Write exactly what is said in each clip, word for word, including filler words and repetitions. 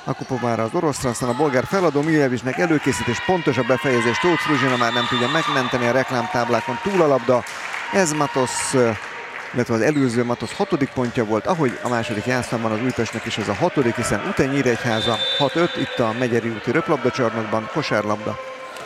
Akupov az oroszra, aztán a bolgár feladó, Miljevicsnek előkészítés, pontos a befejezés, Tóth Fruzsina már nem tudja megmenteni a reklámtáblákon, túl a labda. Ez Matosz, illetve az előző Matosz hatodik pontja volt, ahogy a második játszmában az Újpestnek is ez a hatodik, hiszen Utén-Nyíregyháza hat öt, itt a Megyeri úti röplabdacsarnokban, kosárlabda.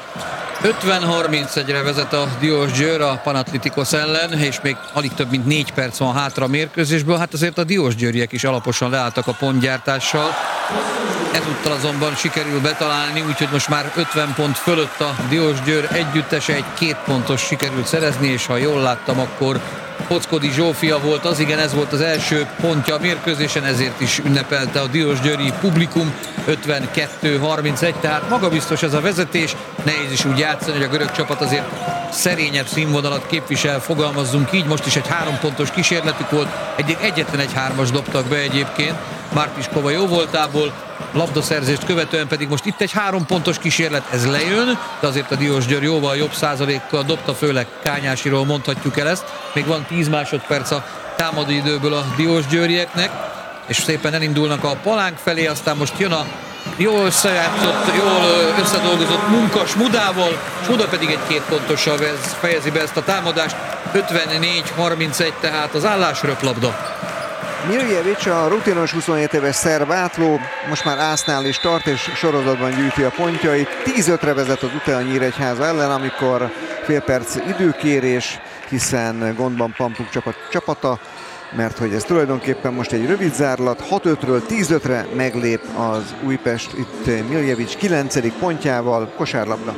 ötven harmincegyre vezet a Diósgyőr a Panathinaikos ellen, és még alig több mint négy perc van hátra a mérkőzésből. Hát azért a diósgyőriek is alaposan leálltak a pontgyártással. Ezúttal azonban sikerül betalálni, úgyhogy most már ötven pont fölött a Diósgyőr együttese, egy két pontos sikerült szerezni, és ha jól láttam, akkor Pockodi Zsófia volt az, igen, ez volt az első pontja a mérkőzésen, ezért is ünnepelte a diósgyőri publikum. ötvenkettő harmincegy, tehát magabiztos ez a vezetés, nehéz is úgy játszani, hogy a görög csapat azért szerényebb színvonalat képvisel, fogalmazzunk így. Most is egy három pontos kísérletük volt, egy, egyetlen egy hármas dobtak be egyébként Márpiskova jó voltából, labdaszerzést követően pedig most itt egy három pontos kísérlet, ez lejön, de azért a Diósgyőr jóval jobb százalékkal dobta, főleg Kányásiról mondhatjuk el ezt. Még van tíz másodperc a támadóidőből a diósgyőrieknek, és szépen elindulnak a palánk felé, aztán most jön a jól összejátszott, jól összedolgozott munka Smudával, Smuda pedig egy két pontossal fejezi be ezt a támadást. ötvennégy harmincegy tehát az állás, röplabda. Miljevics, a rutinos huszonhét éves szerb átló, most már ásznál is tart, és sorozatban gyűjti a pontjait. tíz ötre vezet az Utén-Nyíregyháza ellen, amikor fél perc időkérés, hiszen gondban Pampuk csapat, csapata, mert hogy ez tulajdonképpen most egy rövid zárlat. hat ötről tíz ötre meglép az Újpest, itt Miljevics kilencedik pontjával, kosárlabda.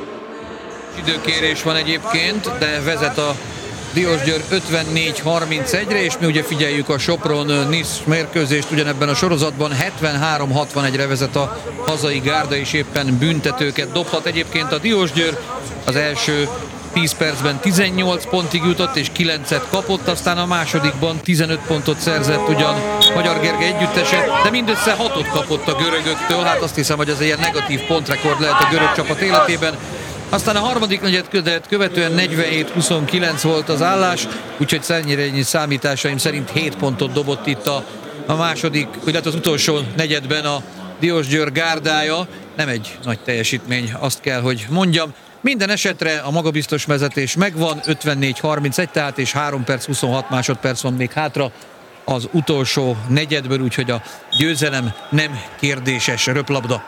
Időkérés van egyébként, de vezet a Diósgyőr ötvennégy harmincegyre, és mi ugye figyeljük a Sopron-Nisz mérkőzést ugyanebben a sorozatban. hetvenhárom hatvanegyre vezet a hazai gárda, és éppen büntetőket dobhat. Egyébként a Diósgyőr az első tíz percben tizennyolc pontig jutott, és kilencet kapott, aztán a másodikban tizenöt pontot szerzett ugyan Magyar Gergely együttese, de mindössze hatot kapott a görögöktől. Hát azt hiszem, hogy ez egy ilyen negatív pontrekord lehet a görög csapat életében. Aztán a harmadik negyed követően negyvenhét huszonkilenc volt az állás, úgyhogy Szentnyírényi számításaim szerint hét pontot dobott itt a, a második, illetve az utolsó negyedben a Diósgyőr gárdája. Nem egy nagy teljesítmény, azt kell, hogy mondjam. Minden esetre a magabiztos vezetés megvan, ötvennégy harmincegy tehát, és három perc huszonhat másodperc van még hátra az utolsó negyedből, úgyhogy a győzelem nem kérdéses, röplabda.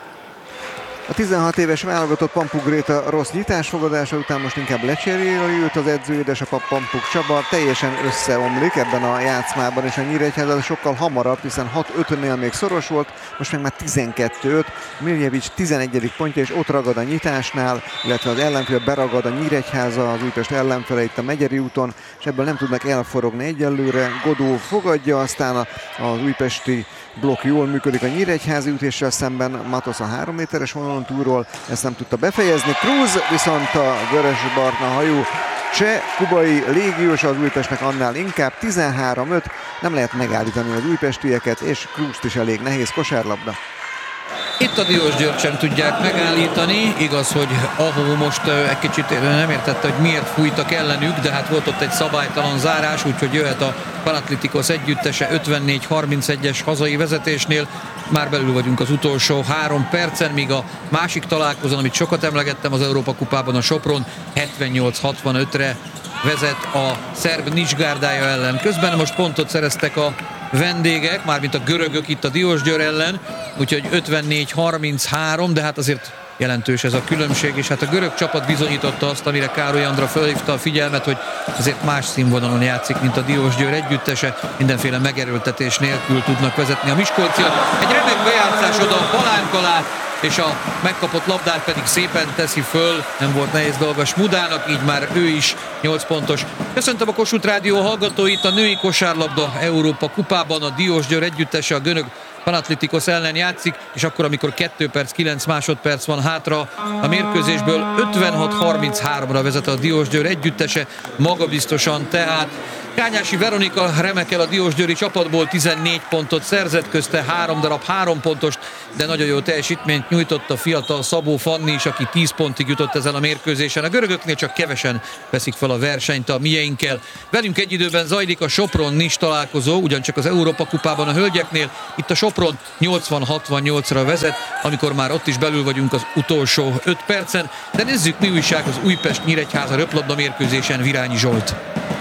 A tizenhat éves válogatott Pampuk Gréta rossz nyitásfogadása után most inkább lecseréli őt az edző, édesapa Pampuk Csaba teljesen összeomlik ebben a játszmában, és a Nyíregyháza sokkal hamarabb, hiszen hat ötnél még szoros volt, most meg már tizenkettő öt. Miljevics tizenegyedik pontja, és ott ragad a nyitásnál, illetve az ellenfél beragad a Nyíregyháza, az Újpest ellenfele itt a Megyeri úton, és ebből nem tudnak elforogni egyelőre. Godó fogadja, aztán az újpesti blokk jól működik a nyíregyházi ütéssel szemben, Matosz a három méteres vonalon túlról ezt nem tudta befejezni. Cruz viszont a vörös-barna hajú cseh kubai légiós, az Újpestnek annál inkább, tizenhárom öt, nem lehet megállítani az újpestieket, és Cruzt is elég nehéz, kosárlabda. Itt a Diósgyőrt sem tudják megállítani, igaz, hogy ahol most egy kicsit nem értette, hogy miért fújtak ellenük, de hát volt ott egy szabálytalan zárás, úgyhogy jöhet a Panathinaikos együttese ötvennégy harmincegyes hazai vezetésnél. Már belül vagyunk az utolsó három percen, míg a másik találkozón, amit sokat emlegettem az Európa kupában, a Sopron hetvennyolc hatvanötre vezet a szerb Nics gárdája ellen. Közben most pontot szereztek a vendégek, mármint a görögök itt a Diósgyőr ellen, úgyhogy ötvennégy harminchárom, de hát azért jelentős ez a különbség, és hát a görög csapat bizonyította azt, amire Károly Andra felhívta a figyelmet, hogy azért más színvonalon játszik, mint a Diósgyőr együttese, mindenféle megerőltetés nélkül tudnak vezetni a miskolciak. Egy remek bejátszás oda a palánk alá, és a megkapott labdát pedig szépen teszi föl, nem volt nehéz dolga Smudának, így már ő is nyolc pontos. Köszöntöm a Kossuth Rádió hallgatóit, a női kosárlabda Európa kupában a Diósgyőr együttese a görög Panathinaikos ellen játszik, és akkor, amikor kettő perc kilenc másodperc van hátra a mérkőzésből, ötvenhat harmincháromra vezet a Diósgyőr együttese, magabiztosan tehát Kányási Veronika remekel a diósgyőri csapatból, tizennégy pontot szerzett, közte három darab három pontost, de nagyon jó teljesítményt nyújtott a fiatal Szabó Fanni is, aki tíz pontig jutott ezen a mérkőzésen. A görögöknél csak kevesen veszik fel a versenyt a mieinkkel. Velünk egy időben zajlik a Sopron-Nis találkozó, ugyancsak az Európa kupában a hölgyeknél. Itt a Sopron nyolcvan hatvannyolcra vezet, amikor már ott is belül vagyunk az utolsó öt percen. De nézzük, mi újság az Újpest-Nyíregyháza röplabda mérkőzésen. Virányi Zsolt.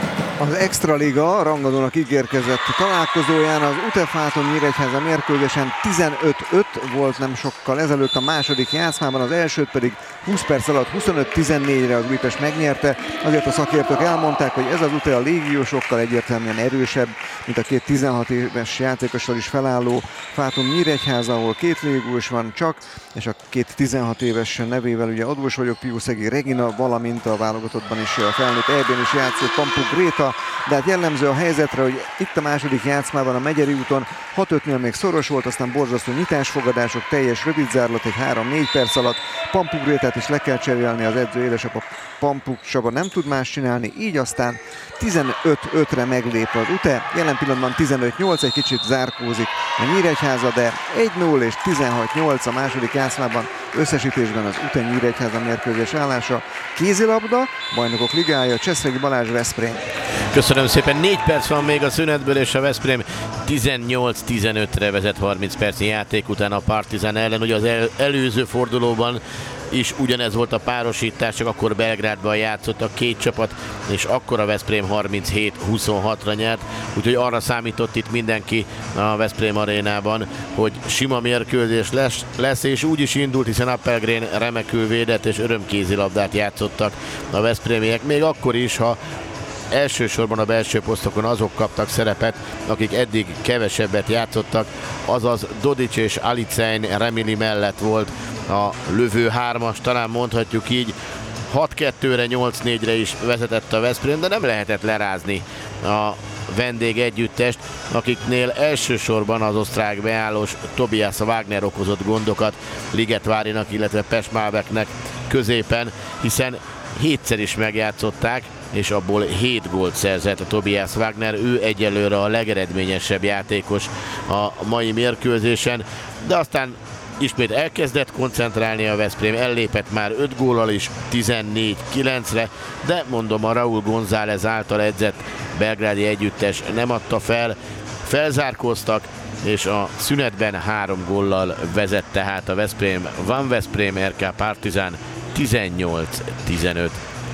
Az Extraliga rangadónak ígérkezett találkozóján az Utefáton Nyíregyháza mérkőzésen tizenöt öt volt nem sokkal ezelőtt a második játszmában, az elsőt pedig húsz perc alatt huszonöt tizennégyre az Újpest megnyerte. Azért a szakértők elmondták, hogy ez az Ute a légiósokkal egyértelműen erősebb, mint a két tizenhat éves játékossal is felálló Fáton Nyíregyháza, ahol két légiós van csak, és a két tizenhat éves nevével ugye Adós vagyok, Piuszegi Regina, valamint a válogatottban is a felnőtt é bén is játszott Pampuk Gréta. De hát jellemző a helyzetre, hogy itt a második játszmában a Megyeri úton hat ötnél még szoros volt, aztán borzasztó nyitásfogadások, teljes rövidzárlat, egy három-négy perc alatt. Pampuk Grétát is le kell cserélni, az edző édesapa Pampuk Csaba nem tud más csinálni, így aztán tizenöt ötre meglép az Ute. Jelen pillanatban tizenöt nyolc, egy kicsit zárkózik a Nyíregyháza, de egy nulla és tizenhat nyolc a második játszmában összesítésben az Ute Nyíregyháza mérkőzés állása. Kézilabda, Bajnokok Ligája, Cseszregi Balázs, Veszprém. Köszönöm szépen, négy perc van még a szünetből, és a Veszprém tizennyolc tizenötre vezet harminc percnyi játék után a Partizán ellen. Ugye az el, előző fordulóban is ugyanez volt a párosítás, csak akkor Belgrádban játszott a két csapat, és akkor a Veszprém harminchét huszonhatra nyert, úgyhogy arra számított itt mindenki a Veszprém arénában, hogy sima mérkőzés lesz, lesz és úgy is indult, hiszen Appelgren remekül védett és örömkézilabdát játszottak a veszprémiek, még akkor is, ha elsősorban a belső posztokon azok kaptak szerepet, akik eddig kevesebbet játszottak, azaz Dodics és Alicein Remili mellett volt a lövő hármas, talán mondhatjuk így. hat kettőre, nyolc négyre is vezetett a Veszprém, de nem lehetett lerázni a vendég együttest, akiknél elsősorban az osztrák beállós Tobias Wagner okozott gondokat Ligetvárinak, illetve Pest-Malbeknek középen, hiszen hétszer is megjátszották, és abból hét gólt szerzett a Tobias Wagner. Ő egyelőre a legeredményesebb játékos a mai mérkőzésen, de aztán ismét elkezdett koncentrálni a Veszprém, ellépett már öt góllal is, tizennégy kilencre, de mondom, a Raúl González által edzett belgrádi együttes nem adta fel, felzárkóztak, és a szünetben három góllal vezet tehát a Veszprém. Van Veszprém, er ká Partizán tizennyolc tizenöt.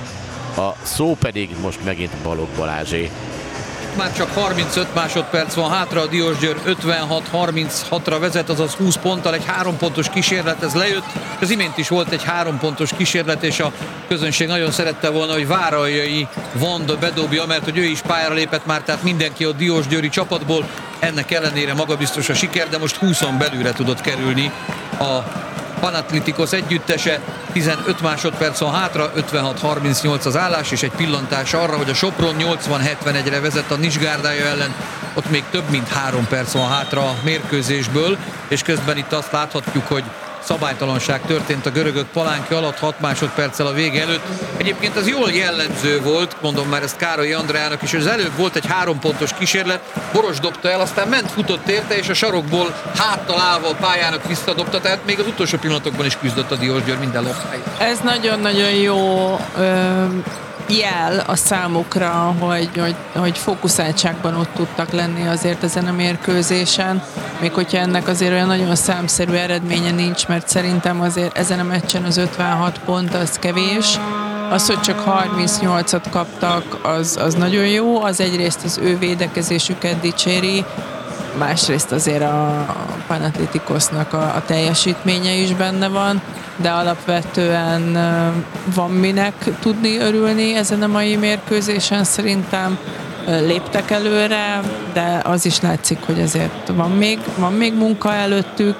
A szó pedig most megint Balogh Balázsé. Már csak harmincöt másodperc van hátra, a Diósgyőr ötvenhat harminchatra vezet, azaz húsz ponttal, egy három pontos kísérlet, ez lejött. Az imént is volt egy három pontos kísérlet, és a közönség nagyon szerette volna, hogy Váraljai Vanda bedobja, mert hogy ő is pályára lépett már, tehát mindenki a diósgyőri csapatból. Ennek ellenére magabiztos a siker, de most húszon belülre tudott kerülni a Panathinaikos együttese. tizenöt másodperc van hátra, ötvenhat harmincnyolc az állás, és egy pillantás arra, hogy a Sopron nyolcvan hetvenegyre vezet a Nis gárdája ellen. Ott még több mint három perc van hátra a mérkőzésből, és közben itt azt láthatjuk, hogy szabálytalanság történt a görögök palánki alatt hat másodperccel a vége előtt. Egyébként az jól jellemző volt, mondom már ezt Károly Andreának is, hogy az előbb volt egy három pontos kísérlet, Boros dobta el, aztán ment, futott érte, és a sarokból háttal állva a pályának visszadobta, tehát még az utolsó pillanatokban is küzdött a Diósgyőr minden labdáig. Ez nagyon-nagyon jó ö, jel a számukra, hogy, hogy, hogy fókuszáltságban ott tudtak lenni azért ezen a mérkőzésen, még hogyha ennek azért olyan nagyon számszerű eredménye nincs, mert szerintem azért ezen a meccsen az ötvenhat pont az kevés. Az, hogy csak harmincnyolcat kaptak, az, az nagyon jó, az egyrészt az ő védekezésüket dicséri, másrészt azért a Panathinaikosnak a, a teljesítménye is benne van, de alapvetően van minek tudni örülni ezen a mai mérkőzésen, szerintem léptek előre, de az is látszik, hogy azért van még, van még munka előttük.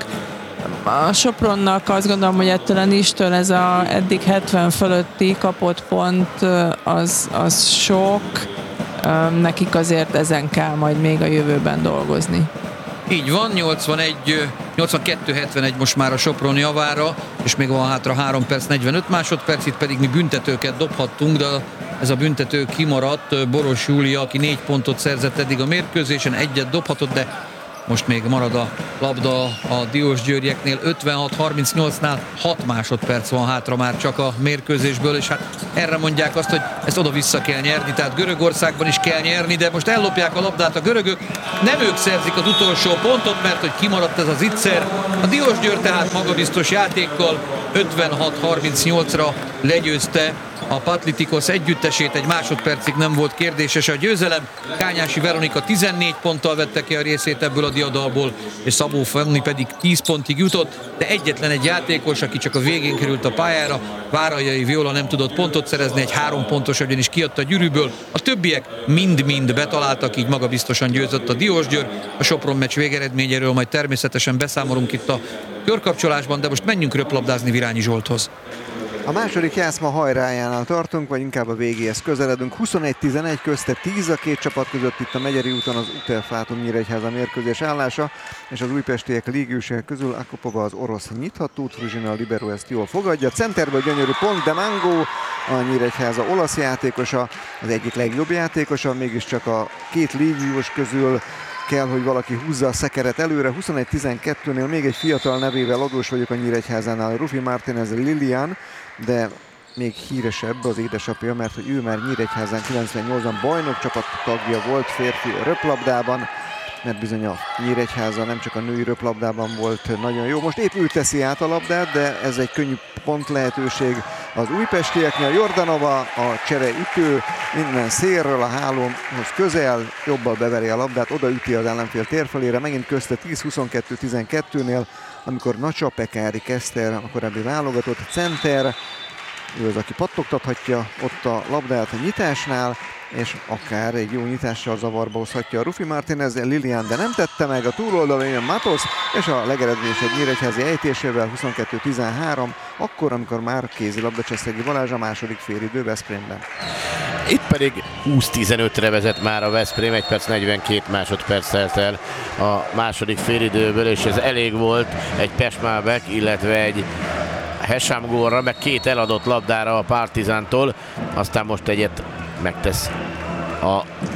A Sopronnak azt gondolom, hogy ettől a Nistől ez a eddig hetven fölötti kapott pont az, az sok, nekik azért ezen kell majd még a jövőben dolgozni. Így van, nyolcvanegy, nyolcvankettő hetvenegy most már a Sopron javára, és még van hátra három perc, negyvenöt másodperc, itt pedig mi büntetőket dobhattunk, de ez a büntető kimaradt. Boros Júlia, aki négy pontot szerzett eddig a mérkőzésen, egyet dobhatott, de most még marad a labda a Diósgyőrieknél. ötvenhat harmincnyolcnál hat másodperc van hátra már csak a mérkőzésből, és hát erre mondják azt, hogy ezt oda-vissza kell nyerni, tehát Görögországban is kell nyerni, de most ellopják a labdát a görögök, nem ők szerzik az utolsó pontot, mert hogy kimaradt ez az ittszer. A Diósgyőr tehát magabiztos játékkal ötvenhat harmincnyolcra legyőzte a Patlitikos együttesét, egy másodpercig nem volt kérdéses a győzelem. Kányási Veronika tizennégy ponttal vette ki a részét ebből a diadalból, és Szabó Fanni pedig tíz pontig jutott, de egyetlen egy játékos, aki csak a végén került a pályára, Várajai Viola nem tudott pontot szerezni, egy három pontos, ugyanis kijött a gyűrűből. A többiek mind-mind betaláltak, így magabiztosan győzött a Diósgyőr. A Sopron meccs végeredményéről majd természetesen beszámolunk itt a körkapcsolásban, de most menjünk röplabdázni Virányi Zsolthoz. A második játszma hajrájánál tartunk, vagy inkább a végéhez közeledünk. huszonegy tizenegy közte tíz a két csapat között itt a Megyeri úton az Utelfátum Nyíregyháza mérkőzés állása, és az újpestiek légőség közül Akopova az orosz nyitható, Truzsina a libero ezt jól fogadja. Centerből gyönyörű pont, de Mango, a Nyíregyháza olasz játékosa, az egyik legjobb játékosa, mégiscsak a két légiós közül kell, hogy valaki húzza a szekeret előre. huszonegy tizenkettőnél még egy fiatal nevével adós vagyok a Nyíregyházánál, Rufi Martínez Lilian, de még híresebb az édesapja, mert hogy ő már Nyíregyházán kilencvennyolcban bajnok csapat tagja volt férfi röplabdában, mert bizony a Nyíregyháza nem csak a női röplabdában volt nagyon jó. Most épp ő teszi át a labdát, de ez egy könnyű pont lehetőség az újpestieknél. Jordanova, a csereütő, innen szélről a hálóhoz közel, jobbal beveri a labdát, odaüti az ellenfél térfelére, megint közte tíz huszonkettő tizenkettőnél, amikor Nacsa Pekári Keszter, a korábbi válogatott center, ő az, aki pattogtathatja ott a labdát a nyitásnál, és akár egy jó nyitással zavarba hozhatja a Rufi Martínez Lilian, de nem tette meg. A túloldalon jön Matos, és a legeredményesebb nyíregyházi ejtésével huszonkettő tizenhárom, akkor, amikor már kézilabda Cseszegi Balázs a második félidő Veszprémben. Itt pedig húsz tizenötre vezet már a Veszprém, egy perc negyvenkét másodperc telt el a második félidőből, és ez elég volt egy Pesmábek, illetve egy Hesam gólra, meg két eladott labdára a Partizántól, aztán most egyet megtesz a,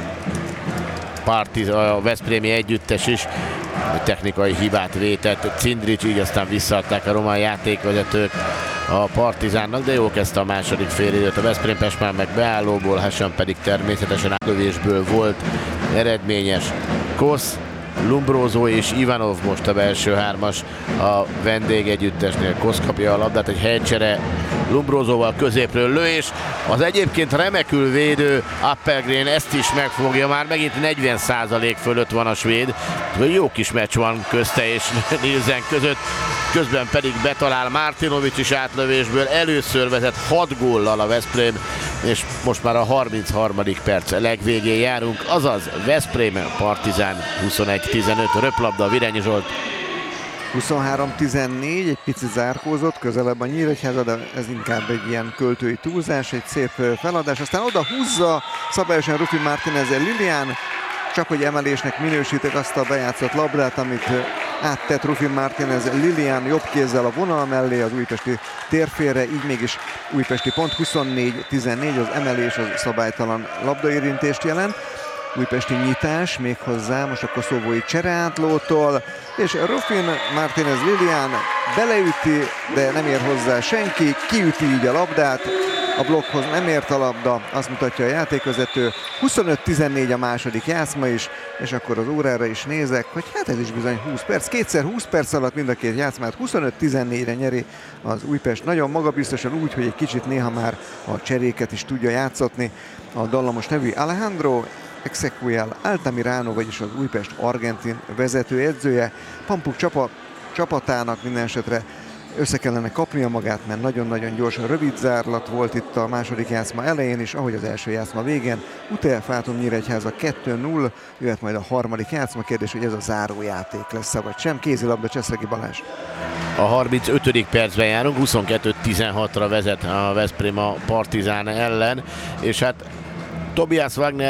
Partiz, a veszprémi együttes is, a technikai hibát vétett Cindrics, így aztán visszaadták a román játékvezetők a Partizánnak, de jó kezdte a második félidőt a Veszprém, Pesmán meg beállóból, Hesam pedig természetesen átlövésből volt eredményes. Kosz, Lumbrózó és Ivanov most a belső hármas a vendégegyüttesnél. Kosz kapja a labdát, egy helycsere Lumbrózóval középről lő, és az egyébként remekül védő Appelgren ezt is megfogja, már megint negyven százalék fölött van a svéd. Jó kis meccs van közte és Nielsen között, közben pedig betalál Martinovic is átlövésből, először vezet hat góllal a Veszprém, és most már a harmincharmadik perc legvégén járunk, azaz Veszprém Partizán huszonegy tizenöt, röplabda Virányi Zsolt. huszonhárom tizennégy, egy picit zárkózott, közelebb a Nyíregyháza, de ez inkább egy ilyen költői túlzás, egy szép feladás. Aztán oda húzza szabályosan Rufi Martínez Lilian, csak hogy emelésnek minősítik azt a bejátszott labdát, amit áttett Rufi Martínez Lilian jobb kézzel a vonal mellé az újpesti térfélre, így mégis újpesti pont. Huszonnégy tizennégy, az emelés az szabálytalan labdaérintést jelent. Újpesti nyitás méghozzá most a koszovói csereátlótól, és Rufin Martínez Lilian beleüti, de nem ér hozzá senki, kiüti így a labdát, a blokkhoz nem ért a labda, azt mutatja a játékvezető. huszonöt tizennégy a második játszma is, és akkor az órára is nézek, hogy hát ez is bizony húsz perc, kétszer húsz perc alatt mind a két játszmát huszonöt tizennégyre nyeri az Újpest. Nagyon magabiztosan, úgy, hogy egy kicsit néha már a cseréket is tudja játszatni a dallamos nevű Alejandro Exequiel Altamirano, vagyis az Újpest argentin vezetőedzője. Pampuk csapat, csapatának minden esetre össze kellene kapnia magát, mert nagyon-nagyon gyorsan rövid zárlat volt itt a második játszma elején is, ahogy az első játszma végén. Utelfátum Nyíregyháza kettő null, jöhet majd a harmadik játszma. Kérdés, hogy ez a zárójáték lesz-e vagy sem. Kézilabda Cseszegi Balázs. A harmincötödik percben járunk, huszonkettő tizenhatra vezet a Veszprém a Partizán ellen, és hát Tobias Wagner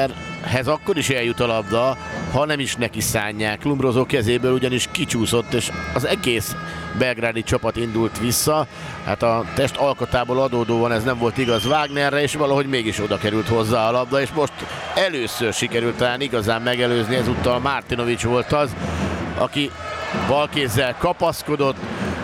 Veszprémhez akkor is eljut a labda, ha nem is neki szánják. Lumbroso kezéből ugyanis kicsúszott, és az egész belgrádi csapat indult vissza. Hát a test alkatából adódóan ez nem volt igaz Wagnerre, és valahogy mégis oda került hozzá a labda, és most először sikerült talán igazán megelőzni, ezúttal Martinovic volt az, aki balkézzel kapaszkodott,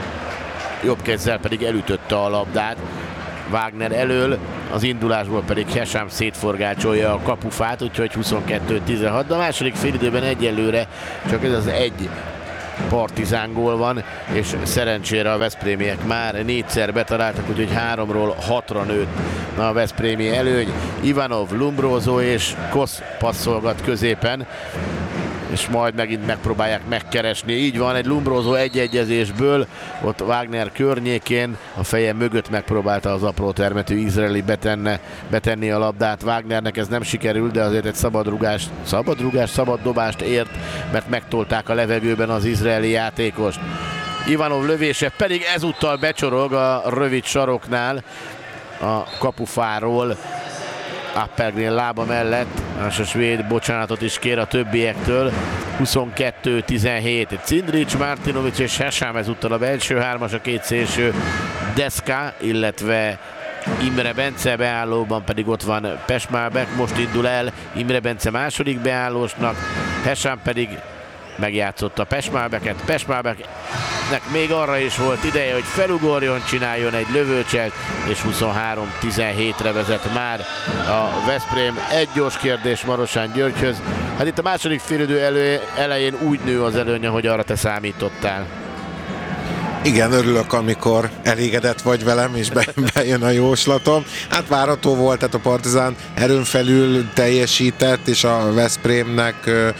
jobb kézzel pedig elütötte a labdát Wagner elől, az indulásból pedig Hesam szétforgácsolja a kapufát, úgyhogy huszonkettő tizenhat, de a második félidőben egyelőre csak ez az egy Partizán gól van, és szerencsére a veszprémiek már négyszer betaláltak, úgyhogy háromról hatra nőtt a veszprémi előny. Ivanov, Lumbroso és Kosz passzolgat középen, és majd megint megpróbálják megkeresni. Így van, egy Lumbroso egyegyezésből, ott Wagner környékén, a feje mögött megpróbálta az apró termetű izraeli betenne, betenni a labdát. Wagnernek ez nem sikerült, de azért egy szabadrugás, szabadrugás, szabad dobást ért, mert megtolták a levegőben az izraeli játékost. Ivanov lövése pedig ezúttal becsorog a rövid saroknál a kapufáról, Appelgren lába mellett, és a svéd bocsánatot is kér a többiektől. huszonkettő tizenhét. Cindric, Martinovic és Hesam ezúttal a belső hármas, a két szélső Deska, illetve Imre Bence, beállóban pedig ott van Peshmerga, most indul el Imre Bence második beállósnak, Hesam pedig megjátszotta Peshmerget. Peshmergnek még arra is volt ideje, hogy felugorjon, csináljon egy lövőcselt, és huszonhárom tizenhétre vezet már a Veszprém. Egy gyors kérdés Marosán Györgyhöz. Hát itt a második félidő elő, elején úgy nő az előnye, hogy arra te számítottál. Igen, örülök, amikor elégedett vagy velem, és be, bejön a jóslatom. Hát várható volt, tehát a Partizán erőn felül teljesített, és a Veszprémnek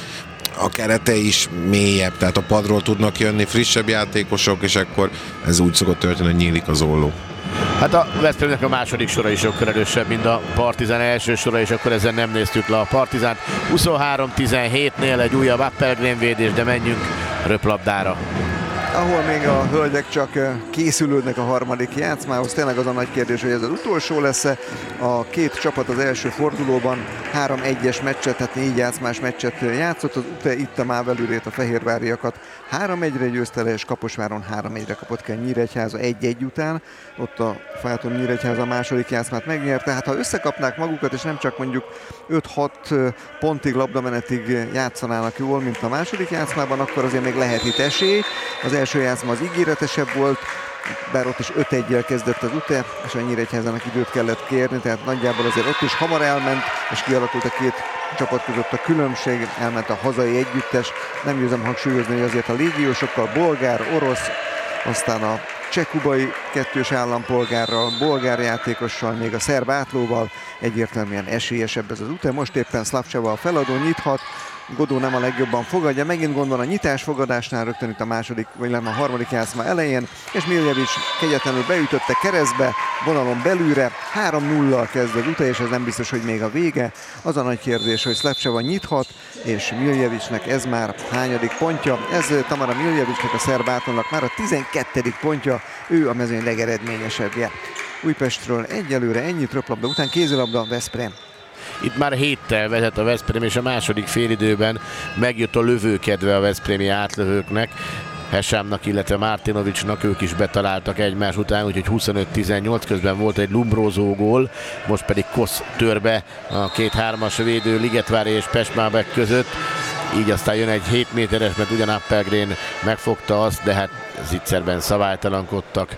a kerete is mélyebb, tehát a padról tudnak jönni frissebb játékosok, és akkor ez úgy szokott történni, hogy nyílik az olló. Hát a Veszprémnek a második sora is sokkal erősebb, mint a Partizán első sora, és akkor ezzel nem néztük le a Partizánt. huszonhárom tizenhétnél egy újabb Appelgren védés, de menjünk röplabdára. Ahol még a hölgyek csak készülődnek a harmadik játszmához. Tényleg az a nagy kérdés, hogy ez az utolsó lesz-e. A két csapat az első fordulóban három egyes meccset, tehát négy játszmás meccset játszott. Az UTE itta már belülét a fehérváriakat három egyre győzte le, és Kaposváron három egyre kapott ki a Nyíregyháza egy egy után. Ott a Fátum Nyíregyháza a második játszmát megnyerte. Hát ha összekapnák magukat, és nem csak mondjuk öt-hat pontig, labdamenetig játszanának jól, mint a második játszmában, akkor azért még lehet itt esély. Az első játszma az ígéretesebb volt, bár ott is öt egyel kezdett az UTE, és a Nyíregyházának időt kellett kérni, tehát nagyjából azért ott is hamar elment, és kialakult a két csapat között a különbség, elment a hazai együttes. Nem győzem hangsúlyozni, hogy azért a légiósokkal, bolgár, orosz, aztán a cseh-kubai kettős állampolgárral, bolgár játékossal, még a szerb átlóval egyértelműen esélyesebb ez az UTE. Most éppen Slavcseva a feladó, nyithat, Godó nem a legjobban fogadja, megint gond van a nyitásfogadásnál, rögtön itt a második, vagy nem a harmadik játszma elején, és Miljevic kegyetlenül beütötte keresztbe, vonalon belülre, három nullal kezd az UTE, és ez nem biztos, hogy még a vége. Az a nagy kérdés, hogy Slavcseva nyithat, és Miljevicnek ez már hányadik pontja. Ez Tamara Miljevicnek, a szerb átlónak már a tizenkettedik pontja, ő a mezőny legeredményesebbje. Újpestről egyelőre ennyit röplabda után, kézilabda Veszprém. Itt már héttel vezet a Veszprém, és a második félidőben megjött a lövőkedve a veszprémi átlövőknek. Hesamnak, illetve Martinovicnak, ők is betaláltak egymás után, úgyhogy huszonöt tizennyolc, közben volt egy Lumbroso gól, most pedig Kosz tör be a két hármas védő Ligetvári és Peshmerga között. Így aztán jön egy hét méteres, mert ugyan Appelgren megfogta azt, de hát zicserben szabálytalankodtak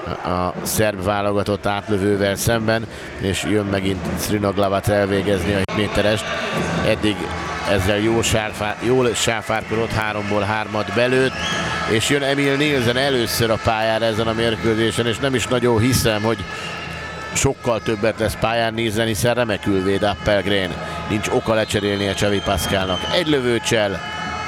a szerb válogatott átlövővel szemben, és jön megint Srinaglavac elvégezni a hét méterest. Eddig ezzel jól, sárfár, jól sáfárkodott, háromból hármat belőtt, és jön Emil Nielsen először a pályára ezen a mérkőzésen, és nem is nagyon hiszem, hogy sokkal többet lesz pályán nézni, hiszen remekül véd Appelgren. Nincs oka lecserélnie Csavi Pascalnak. Egy lövőcsel,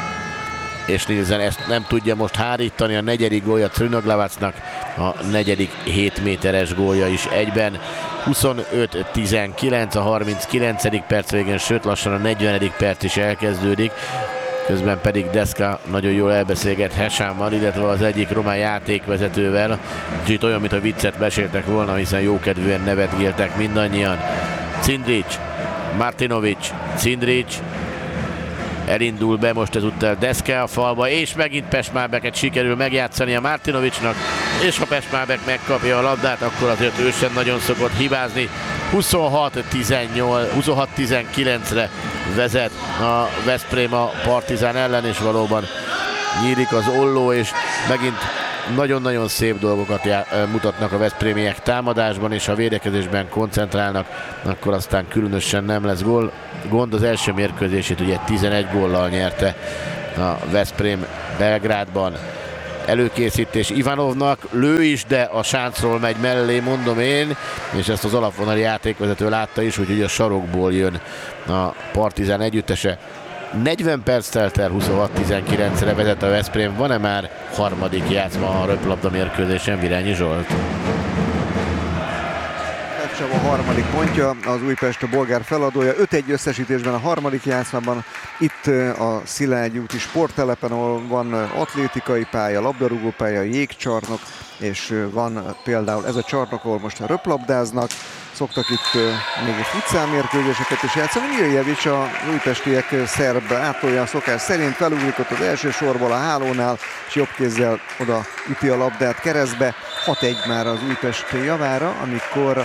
és Nielsen ezt nem tudja most hárítani, a negyedik gólja Srinaglavacnak, a negyedik hét méteres gólja is egyben. huszonöt tizenkilenc a harminckilencedik perc végén, sőt lassan a negyvenedik perc is elkezdődik. Közben pedig Deska nagyon jól elbeszélget Hesammal, illetve az egyik román játékvezetővel. Kicsit olyan, mint a viccet meséltek volna, hiszen jókedvűen nevetgéltek mindannyian. Cindric, Martinovic, Cindric, elindul be most ezúttal Deszke a falba, és megint Pešmábeket sikerül megjátszani a Martinovicnak, és ha Pešmábek megkapja a labdát, akkor azért ő sem nagyon szokott hibázni. huszonhat tizenkilencre vezet a Veszprém a Partizán ellen, és valóban nyílik az olló, és megint nagyon-nagyon szép dolgokat já- mutatnak a veszprémiek támadásban, és ha védekezésben koncentrálnak, akkor aztán különösen nem lesz gól. Gond, az első mérkőzését ugye tizenegy góllal nyerte a Veszprém Belgrádban. Előkészítés Ivanovnak, lő is, de a sáncról megy mellé, mondom én, és ezt az alapvonali játékvezető látta is, úgyhogy a sarokból jön a Partizán együttese. negyven perc telt el, huszonhat tizenkilencre vezet a Veszprém. Van-e már harmadik játszma a röplabda mérkőzésen, Virányi Zsolt? A harmadik pontja, az Újpest a bolgár feladója, öt egy összesítésben a harmadik játszmában, itt a Szilágyi úti sporttelepen, ahol van atlétikai pálya, labdarúgópálya, jégcsarnok, és van például ez a csarnok, ahol most röplabdáznak, szoktak itt még futsal mérkőzéseket is játszani. Miljevics, a újpestiek szerb átlója szokás szerint felugrik ott az első sorból a hálónál, és jobb kézzel oda üti a labdát keresztbe. hat egy már az Újpest javára, amikor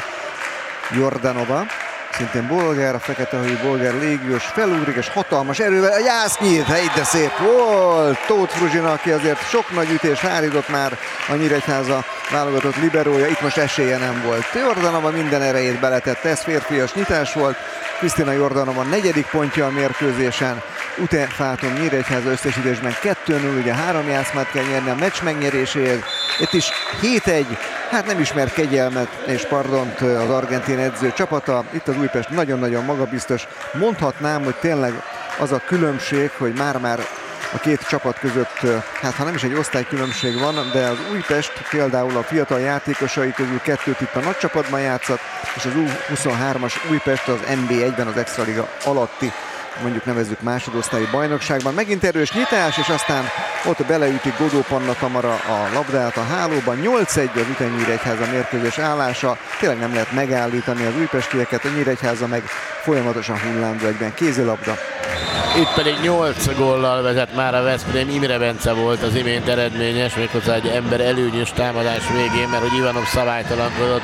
Jordanova, szintén bolgár, a feketehajú bolgár légiós felugrik, és hatalmas erővel a Jásznyit, hey, de szép volt! Tóth Fruzsina, aki azért sok nagy ütés hárított már a Nyíregyháza válogatott liberója, itt most esélye nem volt. Jordanova minden erejét beletette, ez férfias nyitás volt. Krisztina Jordanova negyedik pontja a mérkőzésen, Utefátum Nyíregyháza összesítésben kettő null, ugye három játszmát kell nyerni a meccs megnyeréséhez. Itt is hét egy, hát nem ismer kegyelmet és pardont az argentin edző csapata. Itt az Újpest nagyon-nagyon magabiztos. Mondhatnám, hogy tényleg az a különbség, hogy már-már a két csapat között, hát ha nem is egy osztálykülönbség van, de az Újpest például a fiatal játékosai közül kettőt itt a nagy csapatban játszott, és az U huszonhármas Újpest az en bé egyben az Extraliga alatti, mondjuk nevezzük másodosztályi bajnokságban. Megint erős nyitás, és aztán ott beleütik Godó Panna Tamara a labdát a hálóban. nyolc egy az Üten-Nyíregyháza mérkőzés állása. Tényleg nem lehet megállítani az újpestieket, a Nyíregyháza meg folyamatosan hullámzó egyben kézilabda. Itt pedig nyolc góllal vezet már a Veszprém. Imre Bence volt az imént eredményes, méghozzá egy ember előnyös támadás végén, mert hogy Ivanov szabálytalankodott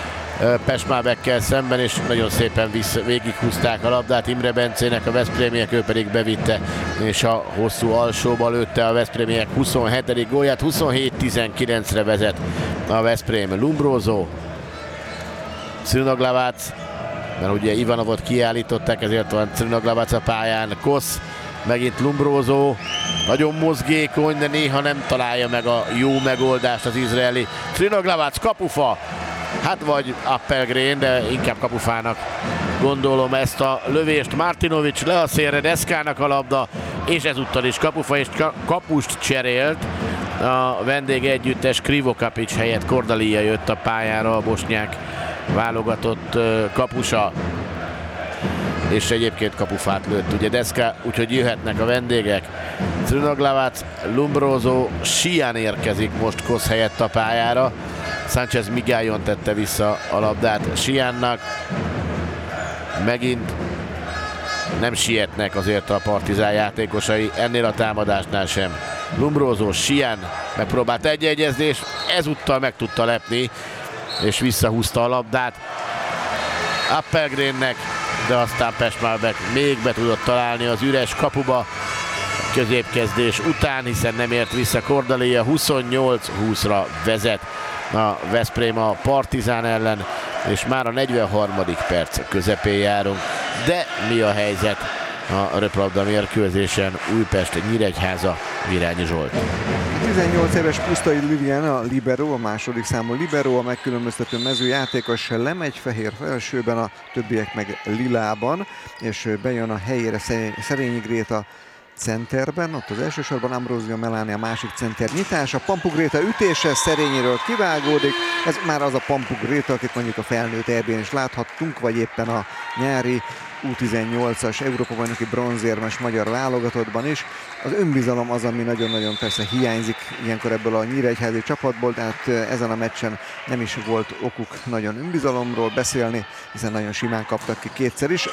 Pešmábekkel szemben, és nagyon szépen vissza, végighúzták a labdát Imre Bencének, a veszprémiek, ő pedig bevitte, és a hosszú alsóba lőtte a veszprémiek huszonhetedik gólját. huszonhét tizenkilencre vezet a Veszprém. Lumbrózó, Crnoglavac, mert ugye Ivanovot kiállították, ezért van Crnoglavac a pályán. Kosz, megint Lumbrózó, nagyon mozgékony, de néha nem találja meg a jó megoldást az izraeli. Crnoglavac, kapufa, hát vagy Appelgren, de inkább kapufának gondolom ezt a lövést. Martinovic le a szélre, Deszkának a labda, és ezúttal is kapufa, és kapust cserélt. A vendég együttes Krivokapics helyett Kordalia jött a pályára, a bosnyák válogatott kapusa, és egyébként kapufát lőtt ugye Deszka, úgyhogy jöhetnek a vendégek. Crnoglavac, Lumbrózó, Sian érkezik most Kosz helyett a pályára. Sánchez Migályon tette vissza a labdát Siannak. Megint nem sietnek azért a Partizán játékosai, ennél a támadásnál sem. Lumbrózó, Sian megpróbált egy-egyezni, és ezúttal meg tudta lepni, és visszahúzta a labdát Appelgrennek, de aztán Pešmábek még be tudott találni az üres kapuba középkezdés után, hiszen nem ért vissza Kordalia. Huszonnyolc húszra vezet a Veszprém a Partizán ellen, és már a negyvenharmadik perc közepén járunk. De mi a helyzet a röplabda mérkőzésen? Újpest, Nyíregyháza, Virányi Zsolt. tizennyolc éves Pusztai Lilian, a libero, a második számú libero, a megkülönböztető mezőjátékos lemegy fehér felsőben, a többiek meg lilában, és bejön a helyére Szerényi Gréta centerben, ott az első sorban Ambrózia Meláni a másik center nyitása, Pampu Gréta ütése, Szerényiről kivágódik, ez már az a Pampu Gréta, akit mondjuk a felnőtt é bén is láthattunk, vagy éppen a nyári U tizennyolcas Európa-bajnoki bronzérmes magyar válogatottban is. Az önbizalom az, ami nagyon-nagyon persze hiányzik ilyenkor ebből a nyíregyházi csapatból, tehát ezen a meccsen nem is volt okuk nagyon önbizalomról beszélni, hiszen nagyon simán kaptak ki kétszer is.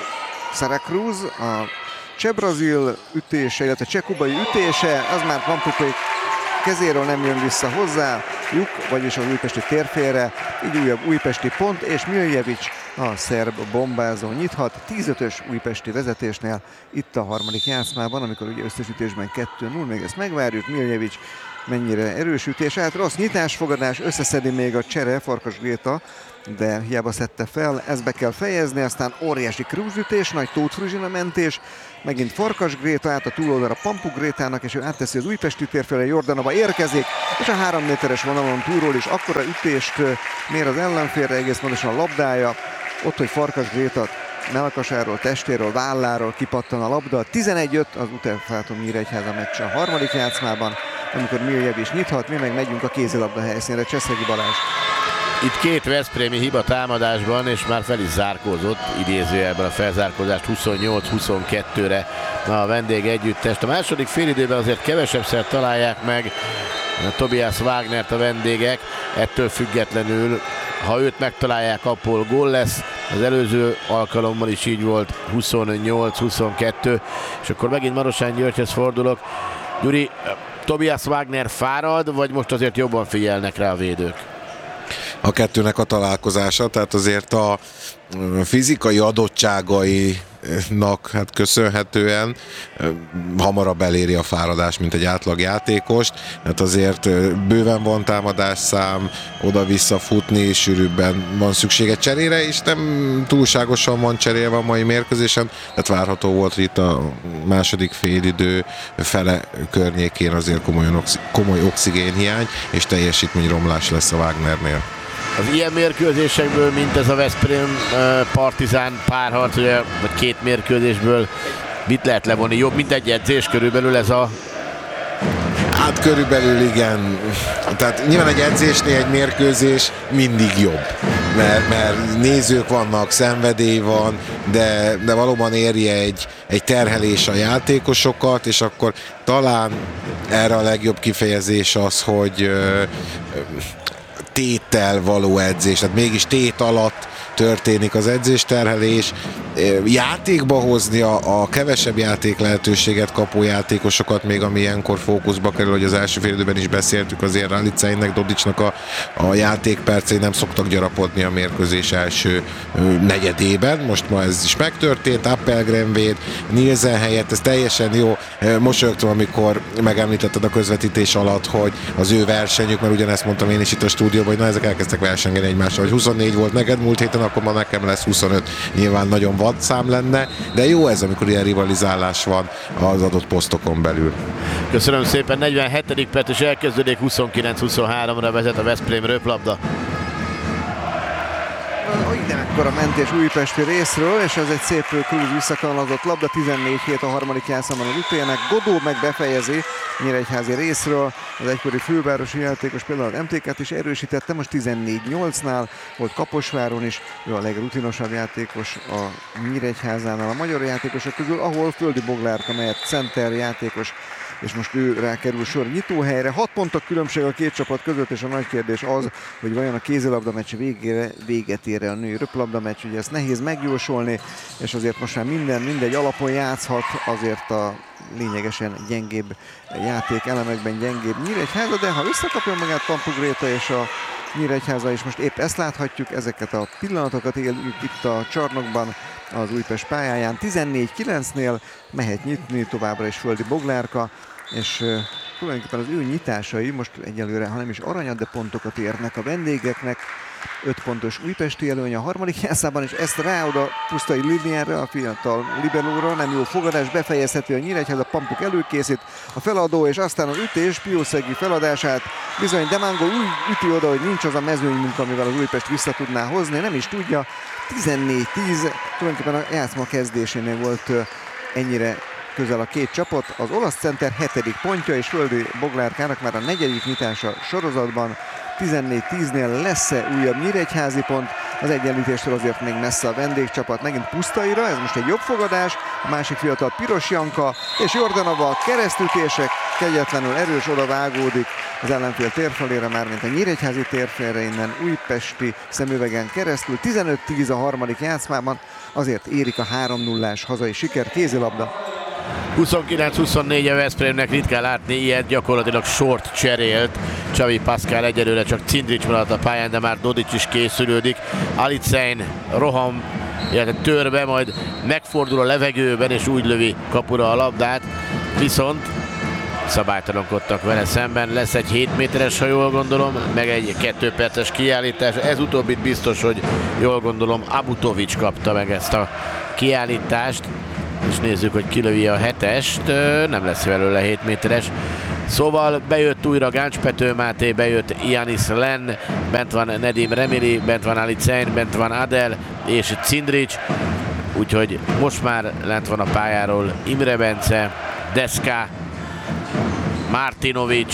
Sara Cruz, a cseh brazil ütése, illetve cseh kubai ütése, az már Pampukék kezéről nem jön vissza hozzá, lyuk, vagyis az újpesti térfélre, így újabb újpesti pont, és Miljevic, a szerb bombázó nyithat tíz ötös újpesti vezetésnél itt a harmadik játszmában, amikor ugye összesítésben kettő null, még ezt megvárjuk. Miljevic mennyire erős ütés, hát rossz nyitásfogadás, összeszedi még a csere, Farkas Gréta, de hiába szedte fel, ezt be kell fejezni, aztán óriási Cruz ütés, nagy Tóth Fruzsina mentés, megint Farkas Gréta át a túloldalra Pampuk Grétának, és ő átteszi az újpesti térfélre, Jordanova érkezik, és a három méteres vonalon túlról is akkora ütést mér az ellenfélre, egész pontosan a labdája, ott, hogy Farkas Gréta mellkasáról, testéről, válláról kipattan a labda. tizenegy öt az Utefátum Nyíregyháza meccs a harmadik játszmában, amikor Miljevic nyithat, mi meg megyünk a kézilabda helyszínre. Cseszegi Balázs. Itt két veszprémi hiba támadásban, és már fel is zárkózott, idézőjelben a felzárkózást huszonnyolc huszonkettőre a vendég együttest. A második félidőben azért kevesebbszer találják meg Tobias Wagnert a vendégek, ettől függetlenül, ha őt megtalálják, abból gól lesz. Az előző alkalommal is így volt, huszonnyolc huszonkettő, és akkor megint Marosán Györgyhöz fordulok. Gyuri, Tobias Wagner fárad, vagy most azért jobban figyelnek rá a védők? A kettőnek a találkozása, tehát azért a fizikai adottságainak hát köszönhetően hamarabb eléri a fáradás, mint egy átlag játékost. Hát azért bőven van támadásszám, oda-vissza futni, sűrűbben van szüksége cserére, és nem túlságosan van cserélve a mai mérkőzésen, tehát várható volt, hogy itt a második félidő fele környékén azért komoly, komoly oxigénhiány, és teljesítményromlás lesz a Wagnernél. Az ilyen mérkőzésekből, mint ez a Veszprém Partizán párharc, ugye, vagy két mérkőzésből mit lehet levonni? Jobb, mint egy edzés körülbelül ez a... Hát körülbelül igen. Tehát nyilván egy edzésnél egy mérkőzés mindig jobb. Mert, mert nézők vannak, szenvedély van, de, de valóban érje egy, egy terhelés a játékosokat, és akkor talán erre a legjobb kifejezés az, hogy ö, téttel való edzés, tehát mégis tét alatt történik az edzésterhelés, játékba hozni a, a kevesebb játék lehetőséget kapó játékosokat, még ami ilyenkor fókuszba kerül, hogy az első fél időben is beszéltük, azért Ralicainnek, Dodicsnak a, a játékpercei nem szoktak gyarapodni a mérkőzés első negyedében. Most ma ez is megtörtént, Appelgren véd, Nielsen helyett, ez teljesen jó. Mosolyogtam, amikor megemlítetted a közvetítés alatt, hogy az ő versenyük, mert ugyanezt mondtam én is itt a stúdióban, hogy na ezek elkezdtek versengeni egymással, hogy huszonnégy volt neked múlt héten, akkor ma nekem lesz huszonöt. Nyilván nagyon vadszám lenne, de jó ez, amikor ilyen rivalizálás van az adott posztokon belül. Köszönöm szépen, negyvenhetedik perc és elkezdődik, huszonkilenc huszonháromra vezet a Veszprém röplabda. Ide mekkora mentés újpesti részről, és ez egy szép Cruz visszakanalazott labda, tizennégy hét a harmadik játszamban az ütének. Godó meg befejezi Nyíregyházi részről, az egykori fővárosi játékos például az em té ká-t is erősítette, most tizennégy nyolcnál volt Kaposváron is, ő a legrutinosabb játékos a Nyíregyházánál a magyar játékosok közül, ahol Földi Boglárka mellett center játékos, és most ő rá kerül sor nyitóhelyre. Hat pontok különbség a két csapat között, és a nagy kérdés az, hogy vajon a kézilabda meccs végére véget ér a női röplabda meccs, ugye ezt nehéz megjósolni, és azért most már minden, mindegy alapon játszhat, azért a lényegesen gyengébb játék elemekben gyengébb Nyíregyháza, de ha összekapja magát Pampuk Gréta és a Nyíregyháza is, most épp ezt láthatjuk, ezeket a pillanatokat éljük itt a csarnokban az Újpest pályáján. tizennégy kilencnél mehet nyitni továbbra is Földi Boglárka, és uh, tulajdonképpen az ő nyitásai most egyelőre, ha nem is aranyat, de pontokat érnek a vendégeknek. öt pontos újpesti előny a harmadik játszában, és ezt rá oda Pusztai Lilienre, a fiatal libelóra, nem jó fogadás, befejezheti a Nyíregyháza, Pampuk előkészít a feladó, és aztán az ütés, Piószegi feladását bizony Demango úgy üti oda, hogy nincs az a mezőny munka, amivel az Újpest vissza tudná hozni, nem is tudja. tizennégy tíz, tulajdonképpen a játszma kezdésénél volt ennyire közel a két csapat. Az olasz center hetedik pontja, és Földi Boglárkának már a negyedik nyitása sorozatban. tizennégy tíznél lesz-e újabb nyíregyházi pont? Az egyenlítéstől azért még messze a vendégcsapat. Megint Pusztaira, ez most egy jobb fogadás. A másik fiatal Piros Janka, és Jordanova keresztütések, kegyetlenül erős oda vágódik az ellenfél térfelére, mármint a nyíregyházi térfélre, innen újpesti szemüvegen keresztül. tizenöt tíz a harmadik játszmában, azért érik a három nullás hazai siker, kézilabda. huszonkilenc huszonnégy a Veszprémnek, ritkán látni ilyet, gyakorlatilag sort cserélt. Csavi Pascal egyelőre csak Cindrics maradt a pályán, de már Dodics is készülődik. Alicein roham, illetve törbe, majd megfordul a levegőben és úgy lövi kapura a labdát, viszont szabálytalankodtak vele szemben. Lesz egy hét méteres, ha jól gondolom, meg egy kettő perces kiállítás. Ez utóbbit biztos, hogy jól gondolom Abutovics kapta meg ezt a kiállítást. És nézzük, hogy kilövi a hetest, nem lesz belőle hét méteres. Szóval bejött újra Gáncs Pető Máté, bejött Ianis Len, bent van Nedim Remili, bent van Alicein, bent van Adel és Cindrics. Úgyhogy most már lent van a pályáról Imre Bence, Deska, Martinovics,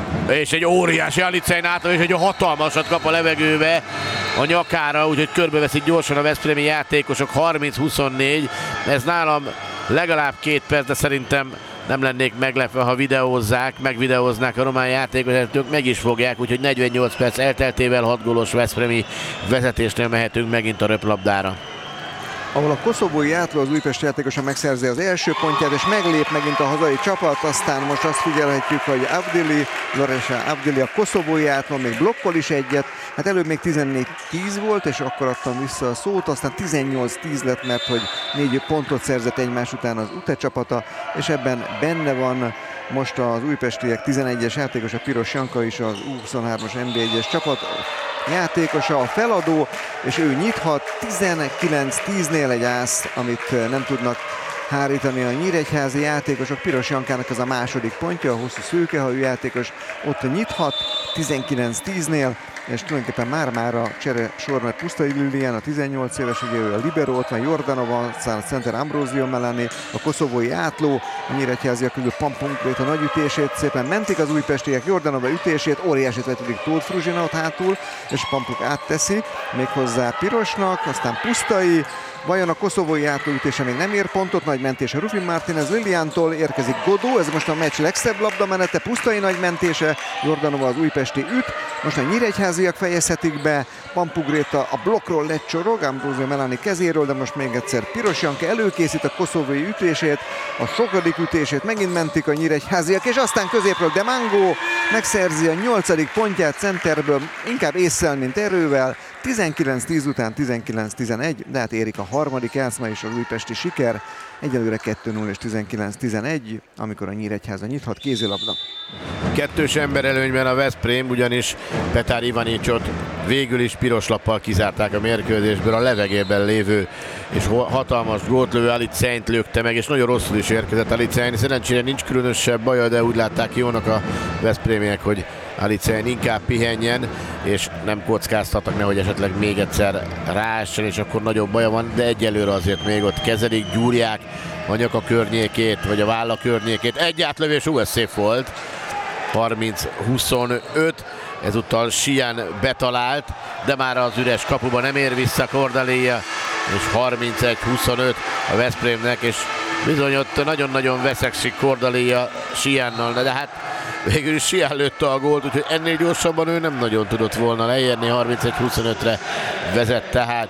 és egy óriási Alicein átlag, és egy hatalmasat kap a levegőbe a nyakára, úgyhogy körbeveszik gyorsan a veszprémi játékosok. Harminc huszonnégy, ez nálam legalább két perc, de szerintem nem lennék meglepve, ha videózzák, megvideóznák a román játékosok, meg is fogják, úgyhogy negyvennyolc perc elteltével hat gólos veszprémi vezetésnél mehetünk megint a röplabdára. Ahol a koszovói átló az újpesti játékosa megszerzi az első pontját, és meglép megint a hazai csapat, aztán most azt figyelhetjük, hogy Abdili, Loresha Abdili a koszovói átló még blokkol is egyet, hát előbb még tizennégy tíz volt, és akkor adtam vissza a szót, aztán tizennyolc tíz lett, mert hogy négy pontot szerzett egymás után az u té csapata, és ebben benne van most az újpestiek tizenegyes játékos, a Piros Janka is az u huszonhármas en bé egyes csapat játékosa, a feladó, és ő nyithat. Tizenkilenc tíznél egy ász, amit nem tudnak hárítani a nyíregyházi játékosok. Piros Jankának ez a második pontja, a hosszú szőkehajú játékos ott nyithat tizenkilenc tíznél, és tulajdonképpen már-már a csere sor, mert Pusztai Lilian, a tizennyolc éves, ugye ő a libero, ott van Jordanova, aztán a center Ambrosio Melani, a koszovói átló, a nyíregyháziak közül Pampunkrét a nagy ütését, szépen mentik az újpestiek, Jordanova ütését, óriásit vetudik Tóth Fruzsina ott hátul, és Pampuk átteszi, méghozzá Pirosnak, aztán Pusztai, vajon a koszovói átlóütése még nem ér pontot, nagy mentése Rufin Martinez Liliántól, érkezik Godó, ez most a meccs legszebb labdamenete, Pusztai nagy mentése, Jordanova az újpesti üt, most a nyíregyháziak fejezhetik be, Pampugréta a blokkról lecsorog, Ambrosio Melani kezéről, de most még egyszer Piros Janka előkészít a koszovói ütését, a sokadik ütését megint mentik a nyíregyháziak, és aztán középről De Mango megszerzi a nyolcadik pontját centerből, inkább ésszel, mint erővel, tizenkilenc tíz után tizenkilenc tizenegy, de hát érik a harmadik játszma és az újpesti siker. Egyelőre kettő null és tizenkilenc tizenegy, amikor a Nyíregyháza nyithat, kézilabda. Kettős ember előnyben a Veszprém, ugyanis Petár Ivanicsot végül is piros lappal kizárták a mérkőzésből, a levegében lévő és hatalmas gólt lövő Aliceint lökte meg, és nagyon rosszul is érkezett Alicein. Szerencsére nincs különösebb baja, de úgy látták jónak a veszprémiek, hogy Alicein inkább pihenjen, és nem kockáztattak, nehogy esetleg még egyszer ráessen, és akkor nagyobb baja van, de egyelőre azért még ott kezelik, gyúrják a nyaka környékét, vagy a válla környékét. Egy átlövés, ú, ez szép volt. harminc huszonöt, ezúttal Sian betalált, de már az üres kapuba nem ér vissza Cordalia, és harmincegy huszonöt a Veszprémnek, és bizony ott nagyon-nagyon veszekszik Cordalia Siannal, de hát végül is Sian lőtte a gólt, úgyhogy ennél gyorsabban ő nem nagyon tudott volna leérni. Harmincegy huszonötre vezet tehát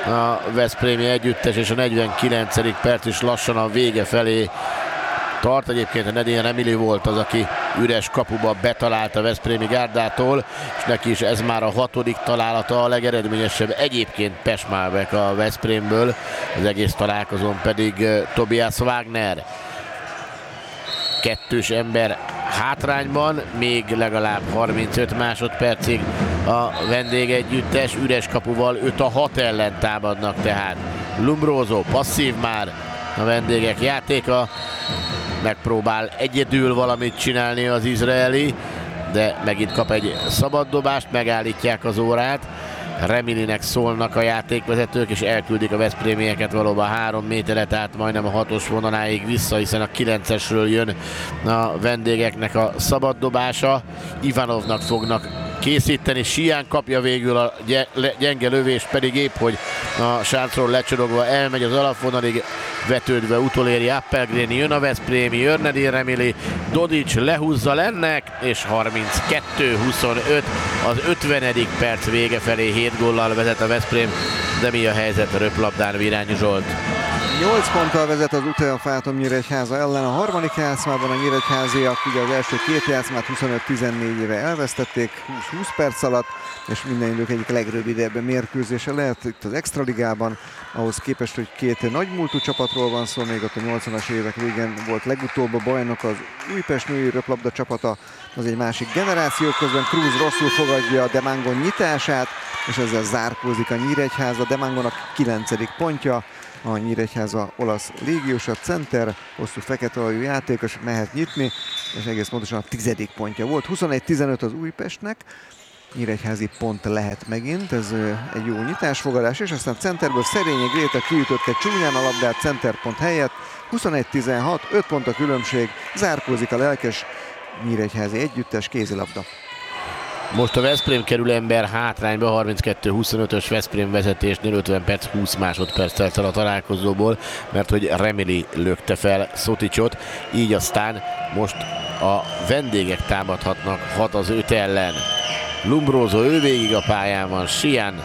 a veszprémi együttes, és a negyvenkilencedik perc is lassan a vége felé tart. Egyébként a Nedim Remili volt az, aki üres kapuba betalált a veszprémi gárdától, és neki is ez már a hatodik találata, a legeredményesebb egyébként Pesmálbek a Veszprémből, az egész találkozón pedig Tobias Wagner. Kettős ember hátrányban, még legalább harmincöt másodpercig a vendégegyüttes, üres kapuval öt a hat ellen támadnak, tehát Lumbroso passzív már a vendégek játéka, megpróbál egyedül valamit csinálni az izraeli, de megint kap egy szabad dobást, megállítják az órát. Remilinek szólnak a játékvezetők, és elküldik a veszprémieket valóban három méteret, tehát majdnem a hatos vonaláig vissza, hiszen a kilencesről jön a vendégeknek a szabad dobása. Ivanovnak fognak készíteni. Sián kapja végül a gyenge lövést, pedig épp, hogy a sáncról lecsorogva elmegy az alapvonalig, vetődve utoléri Appelgréni, jön a veszprémi, Jörnedi Remili, Dodics lehúzza Lennek, és harminckettő huszonöt az ötvenedik perc vége felé hét góllal vezet a Veszprém, de mi a helyzet a röplabdán, Virányi Zsolt? nyolc ponttal vezet az Utea Fátum Nyíregyháza ellen. A harmadik játszmában a nyíregyháziak ugye az első két játszmát huszonöt tizennégyre elvesztették húsz-húsz perc alatt, és minden idők egyik legrövidebb mérkőzése lehet itt az Extraligában, ahhoz képest, hogy két nagy múltú csapatról van szó, még ott a nyolcvanas évek végén volt legutóbb a bajnok az Újpest női röplabda csapata, az egy másik generáció, közben Cruz rosszul fogadja a Demangon nyitását, és ezzel zárkózik a Nyíregyháza. Demangonak kilencedik pontja, a Nyíregyháza olasz légiós, a center, hosszú fekete aljú játékos, mehet nyitni, és egész pontosan a tizedik pontja volt. huszonegy tizenöt az Újpestnek, nyíregyházi pont lehet megint, ez egy jó nyitásfogadás, és aztán centerből Szerényi Gréta kiütötte csúnyán a labdát centerpont helyett, huszonegy tizenhat, öt pont a különbség, zárkózik a lelkes nyíregyházi együttes, kézilabda. Most a Veszprém kerül ember hátrányba, harminckettő huszonötös Veszprém vezetésnél, ötven perc húsz másodperc telt el a találkozóból, mert hogy Remili lökte fel Szoticsot, így aztán most a vendégek támadhatnak hat az öt ellen. Lumbrózó, ő végig a pályán van, Sian,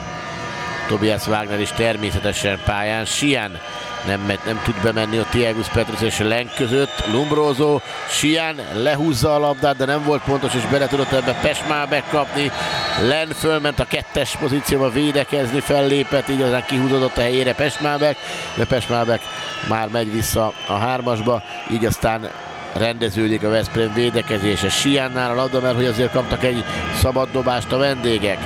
Tobias Wagner is természetesen pályán, Sian nem, nem tud bemenni a Tiagus Petrus és Len között, Lumbrózó, Sian lehúzza a labdát, de nem volt pontos, és bele tudott ebbe Pesmábek kapni. Len fölment a kettes pozícióba védekezni, fellépett, így aztán kihúzódott a helyére Pesmábek, de Pesmábek már megy vissza a hármasba, így aztán rendeződik a Veszprém védekezése. Siannál a labda, mert hogy azért kaptak egy szabad dobást a vendégek.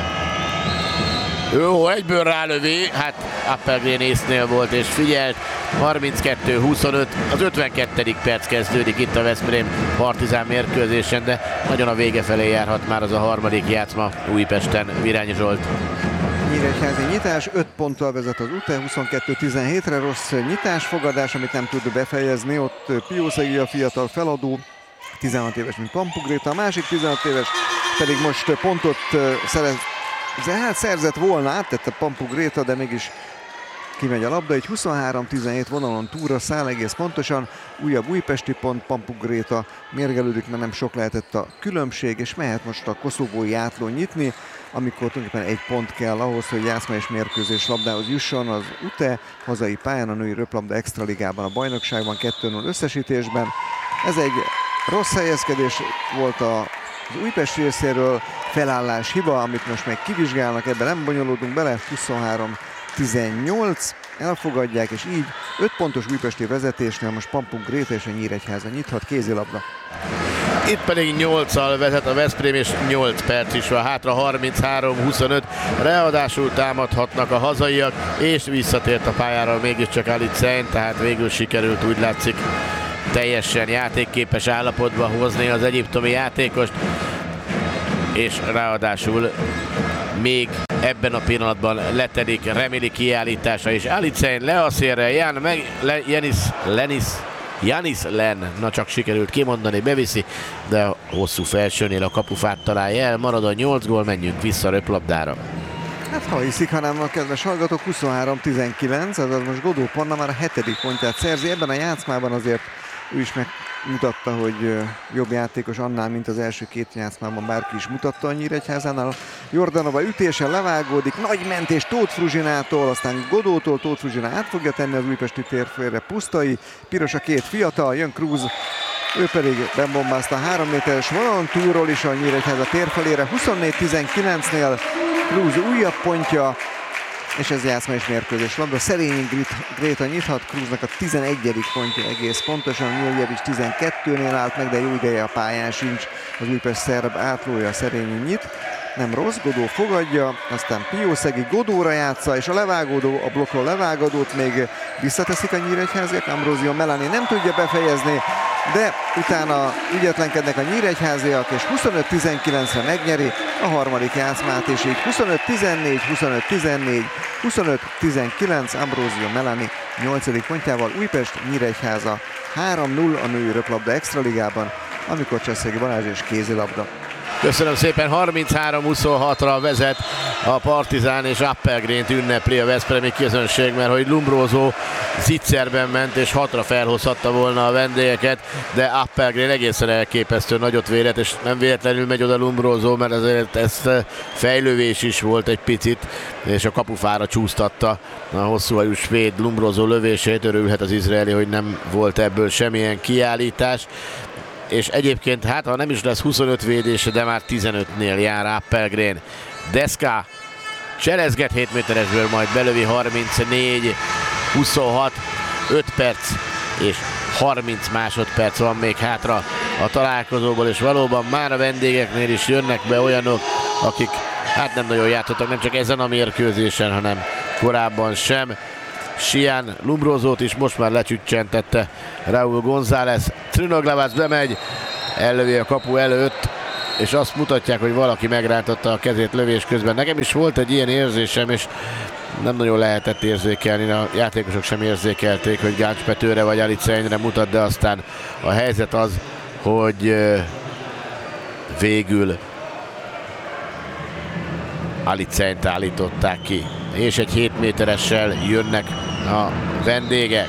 Jó, egyből rálövi, hát Appelgrén észnél volt és figyelt, harminckettő huszonöt, az ötvenkettedik perc kezdődik itt a Veszprém Partizán mérkőzésen, de nagyon a vége felé járhat már az a harmadik játszma Újpesten, Virányi Zsolt. Nyíregyházi nyitás, öt ponttal vezet az Utea, huszonkettő tizenhétre, rossz nyitásfogadás, amit nem tud befejezni, ott Piószegi a fiatal feladó, tizenhat éves, mint Pampu Gréta, a másik tizenhat éves pedig most pontot szerez, hát szerzett volna, áttette Pampu Gréta, de mégis kimegy a labda, így huszonhárom tizenhét vonalon túlra száll egész pontosan, újabb újpesti pont, Pampu Gréta mérgelődik, mert nem sok lehetett a különbség, és mehet most a koszovói átlón nyitni, amikor tulajdonképpen egy pont kell ahhoz, hogy játszma és mérkőzés labdához jusson az Utea, hazai pályán a női röplabda extraligában, a bajnokságban, kettő null összesítésben. Ez egy rossz helyezkedés volt a az Újpest részéről, felállás hiba, amit most meg kivizsgálnak, ebben nem bonyolódunk bele, huszonhárom tizennyolc, elfogadják, és így öt pontos újpesti vezetésnél most Pampu Gréta és a Nyíregyháza nyithat, kézilabda. Itt pedig nyolccal vezet a Veszprém, és nyolc perc is van hátra, harminchárom huszonöt, ráadásul támadhatnak a hazaiak, és visszatért a pályára mégiscsak Alice, tehát végül sikerült, úgy látszik, teljesen játékképes állapotba hozni az egyiptomi játékost, és ráadásul még ebben a pillanatban letedik Remili kiállítása, és Alicein le a szélre, Jan meg le, Janis, Lenis, Janis Len, na csak sikerült kimondani, beviszi, de a hosszú felsőnél a kapufát találja el, marad a nyolc gól, menjünk vissza a röplabdára. Hát ha hiszik, hanem a kedves hallgatók, huszonhárom tizenkilenc, azaz most Godó Panna már a hetedik pontját szerzi, ebben a játszmában azért ő is megmutatta, hogy jobb játékos annál, mint az első két játszmában bárki is mutatta a Nyíregyházánál. Jordanova ütése levágódik, nagy mentés Tóth Fruzsinától, aztán Godótól, Tóth Fruzsina át fogja tenni az újpesti térfélre, Pusztai, piros a két fiatal, jön Cruz, ő pedig bebombázta a három méteres vonalon túlról is a Nyíregyháza térfelére, huszonnégy tizenkilencnél Cruz újabb pontja, és ez játszma és mérkőzés labda. Szerényi Gréta nyithat, Cruznak a tizenegyedik pontja egész pontosan, Miljevics tizenkettőnél állt meg, de jó ideje a pályán sincs, az Újpest szerb átlója, Szerényi nyit. Nem rossz, Godó fogadja, aztán Piószegi Godóra játsza, és a levágódó, a blokkról levágadót még visszateszik a nyíregyháziak, Ambrosio Melani nem tudja befejezni, de utána ügyetlenkednek a nyíregyháziak, és huszonöt tizenkilencre megnyeri a harmadik játszmát, és így huszonöt tizennégy, huszonöt tizennégy, huszonöt tizenkilenc, Ambrosio Melani nyolcadik pontjával, Újpest Nyíregyháza három null a női röplabda extraligában, amikor Cseszegi Balázs és kézilabda. Köszönöm szépen, harminchárom huszonhatra vezet a Partizán, és Appelgrént ünnepli a veszprémi közönség, mert hogy Lombroso zicserben ment, és hatra felhozhatta volna a vendégeket, de Appelgrén egészen elképesztő nagyot véret, és nem véletlenül megy oda Lombroso, mert ezért ez fejlővés is volt egy picit, és a kapufára csúsztatta a hosszúhajú svéd Lombroso lövését. Örülhet az izraeli, hogy nem volt ebből semmilyen kiállítás. És egyébként, hát ha nem is lesz huszonöt védése, de már tizenötnél jár Appelgrén. Deska cselezget hét méteresből, majd belövi harmincnégy huszonhat, öt perc és harminc másodperc van még hátra a találkozóból, és valóban már a vendégeknél is jönnek be olyanok, akik hát nem nagyon játszottak, nem csak ezen a mérkőzésen, hanem korábban sem. Sian Lombrosót is most már lecsüccsentette Raúl González. Trnoglavács bemegy, ellövi a kapu előtt, és azt mutatják, hogy valaki megrántotta a kezét lövés közben. Nekem is volt egy ilyen érzésem, és nem nagyon lehetett érzékelni, a játékosok sem érzékelték, hogy Gáncs Petőre vagy Alicejnre mutat, de aztán a helyzet az, hogy végül Alicejnt állították ki, és egy hét méteressel jönnek a vendégek.